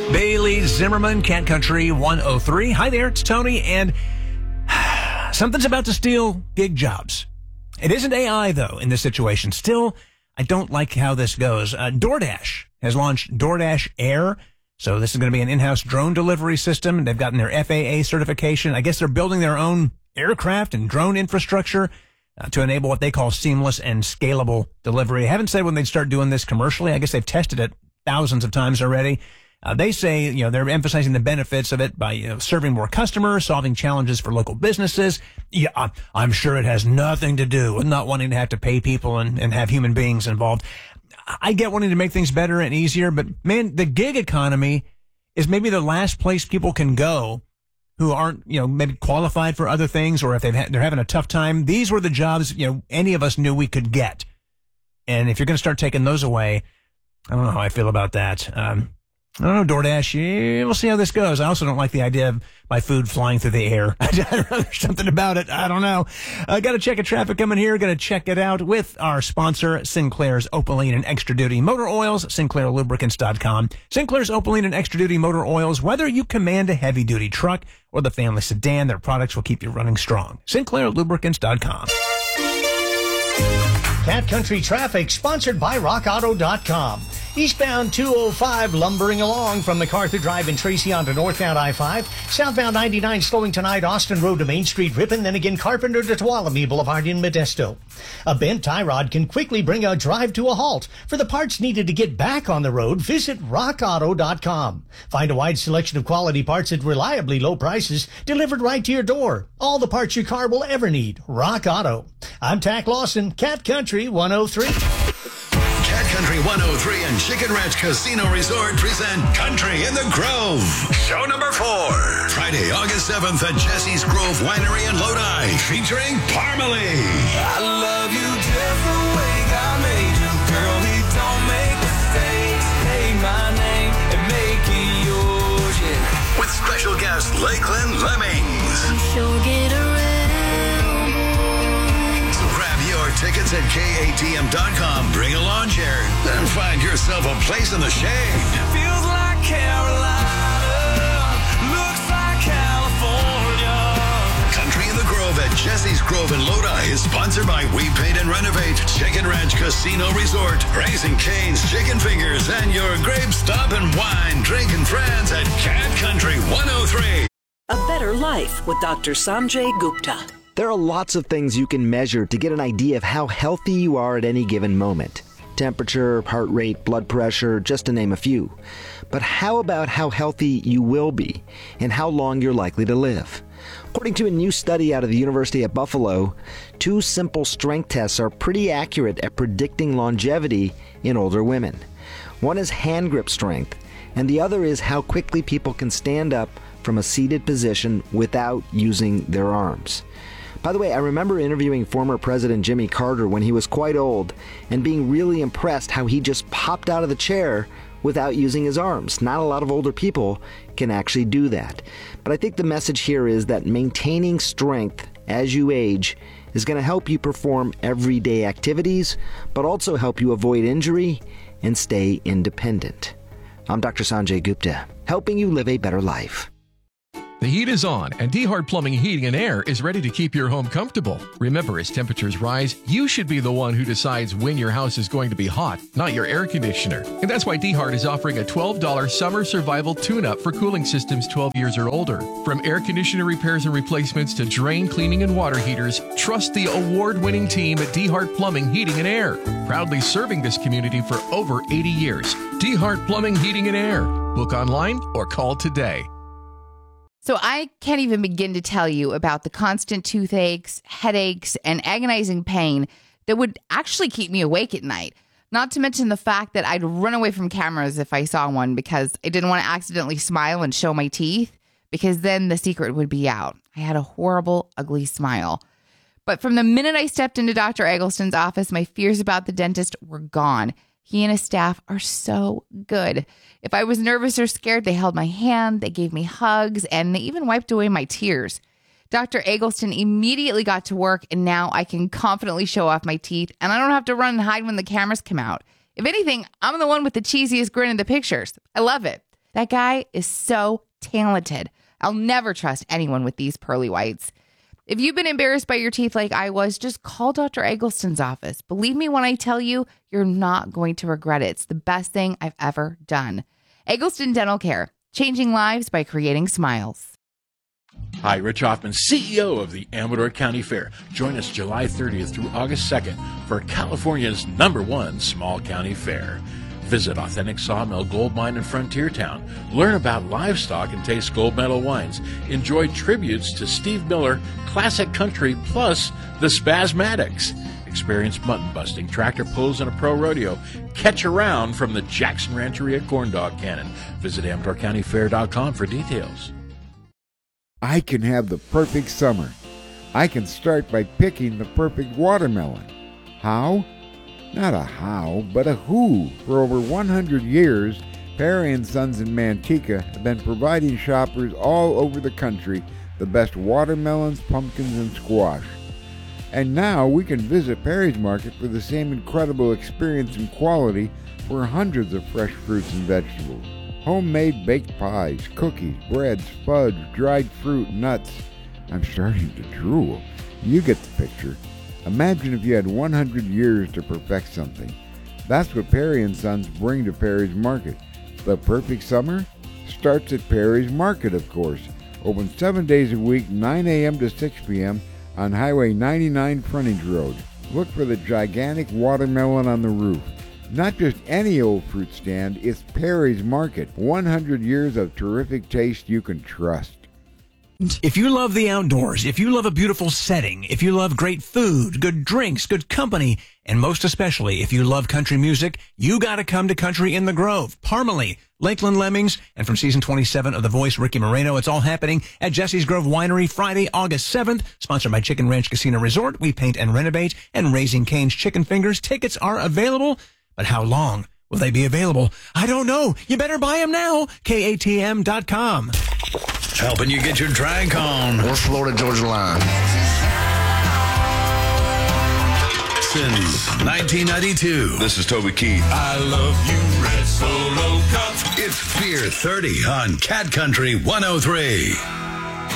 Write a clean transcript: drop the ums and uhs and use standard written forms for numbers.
Bailey Zimmerman, Cat Country 103. Hi there, it's Tony, and something's about to steal gig jobs. It isn't AI, though, in this situation. Still, I don't like how this goes. DoorDash has launched DoorDash Air. So this is going to be an in-house drone delivery system. They've gotten their FAA certification. I guess they're building their own aircraft and drone infrastructure to enable what they call seamless and scalable delivery. I haven't said when they'd start doing this commercially. I guess they've tested it thousands of times already. They say, they're emphasizing the benefits of it by serving more customers, solving challenges for local businesses. Yeah, I'm sure it has nothing to do with not wanting to have to pay people and have human beings involved. I get wanting to make things better and easier, but man, the gig economy is maybe the last place people can go who aren't, maybe qualified for other things, or if they're having a tough time. These were the jobs, any of us knew we could get. And if you're going to start taking those away, I don't know how I feel about that. I don't know, DoorDash, we'll see how this goes. I also don't like the idea of my food flying through the air. There's something about it. I don't know. Got to check a traffic coming here. Going to check it out with our sponsor, Sinclair's Opaline and Extra Duty Motor Oils, SinclairLubricants.com. Sinclair's Opaline and Extra Duty Motor Oils, whether you command a heavy-duty truck or the family sedan, their products will keep you running strong. SinclairLubricants.com. Cat Country Traffic, sponsored by RockAuto.com. Eastbound 205 lumbering along from MacArthur Drive in Tracy onto northbound I-5. Southbound 99 slowing tonight, Austin Road to Main Street, Ripon, then again Carpenter to Tuolumne Boulevard in Modesto. A bent tie rod can quickly bring a drive to a halt. For the parts needed to get back on the road, visit RockAuto.com. Find a wide selection of quality parts at reliably low prices, delivered right to your door. All the parts your car will ever need. Rock Auto. I'm Tack Lawson, Cat Country 103. Cat Country 103 and Chicken Ranch Casino Resort present Country in the Grove. Show number 4. Friday, August 7th at Jesse's Grove Winery in Lodi, featuring Parmalee. I love you just the way God made you, girl. He don't make mistakes. Say my name and make it yours, yeah. With special guest Lakeland Lemmings. Sure get around. Grab your tickets at KATM.com. Bring a lawn chair and find yourself a place in the shade. Feels like Carolina, looks like California. Country in the Grove at Jesse's Grove in Lodi is sponsored by We Paint and Renovate, Chicken Ranch Casino Resort, Raising Cane's Chicken Fingers, and your Grape Stop and Wine drinking friends at Cat Country 103. A better life with Dr. Sanjay Gupta. There are lots of things you can measure to get an idea of how healthy you are at any given moment. Temperature, heart rate, blood pressure, just to name a few. But how about how healthy you will be and how long you're likely to live? According to a new study out of the University of Buffalo, 2 simple strength tests are pretty accurate at predicting longevity in older women. One is hand grip strength, and the other is how quickly people can stand up from a seated position without using their arms. By the way, I remember interviewing former President Jimmy Carter when he was quite old and being really impressed how he just popped out of the chair without using his arms. Not a lot of older people can actually do that. But I think the message here is that maintaining strength as you age is going to help you perform everyday activities, but also help you avoid injury and stay independent. I'm Dr. Sanjay Gupta, helping you live a better life. The heat is on, and DeHart Plumbing, Heating, and Air is ready to keep your home comfortable. Remember, as temperatures rise, you should be the one who decides when your house is going to be hot, not your air conditioner. And that's why DeHart is offering a $12 summer survival tune-up for cooling systems 12 years or older. From air conditioner repairs and replacements to drain cleaning and water heaters, trust the award-winning team at DeHart Plumbing, Heating, and Air. Proudly serving this community for over 80 years. DeHart Plumbing, Heating, and Air. Book online or call today. So I can't even begin to tell you about the constant toothaches, headaches, and agonizing pain that would actually keep me awake at night. Not to mention the fact that I'd run away from cameras if I saw one because I didn't want to accidentally smile and show my teeth, because then the secret would be out. I had a horrible, ugly smile. But from the minute I stepped into Dr. Eggleston's office, my fears about the dentist were gone. He and his staff are so good. If I was nervous or scared, they held my hand, they gave me hugs, and they even wiped away my tears. Dr. Eggleston immediately got to work, and now I can confidently show off my teeth, and I don't have to run and hide when the cameras come out. If anything, I'm the one with the cheesiest grin in the pictures. I love it. That guy is so talented. I'll never trust anyone with these pearly whites. If you've been embarrassed by your teeth like I was, just call Dr. Eggleston's office. Believe me when I tell you, you're not going to regret it. It's the best thing I've ever done. Eggleston Dental Care, changing lives by creating smiles. Hi, Rich Hoffman, CEO of the Amador County Fair. Join us July 30th through August 2nd for California's #1 small county fair. Visit authentic sawmill, gold mine, and frontier town. Learn about livestock and taste gold medal wines. Enjoy tributes to Steve Miller, classic country, plus the Spasmatics. Experience mutton busting, tractor pulls, and a pro rodeo. Catch a round from the Jackson Rancheria Corn Dog Cannon. Visit AmadorCountyFair.com for details. I can have the perfect summer. I can start by picking the perfect watermelon. How? Not a how, but a who. For over 100 years, Perry & Sons in Manteca have been providing shoppers all over the country the best watermelons, pumpkins, and squash. And now we can visit Perry's Market for the same incredible experience and quality for hundreds of fresh fruits and vegetables. Homemade baked pies, cookies, breads, fudge, dried fruit, nuts. I'm starting to drool. You get the picture. Imagine if you had 100 years to perfect something. That's what Perry & Sons bring to Perry's Market. The perfect summer starts at Perry's Market, of course. Open 7 days a week, 9 a.m. to 6 p.m. on Highway 99 Frontage Road. Look for the gigantic watermelon on the roof. Not just any old fruit stand, it's Perry's Market. 100 years of terrific taste you can trust. If you love the outdoors, if you love a beautiful setting, if you love great food, good drinks, good company, and most especially if you love country music, you got to come to Country in the Grove. Parmalee, Lakeland Lemmings, and from season 27 of The Voice, Ricky Moreno. It's all happening at Jesse's Grove Winery Friday, August 7th, sponsored by Chicken Ranch Casino Resort. We paint and renovate, and Raising Cane's Chicken Fingers. Tickets are available, but how long will they be available? I don't know. You better buy them now. KATM.com. Helping you get your drag on. North Florida Georgia line. Since 1992. This is Toby Keith. I love you, Red Solo Cup. It's Beer 30 on Cat Country 103.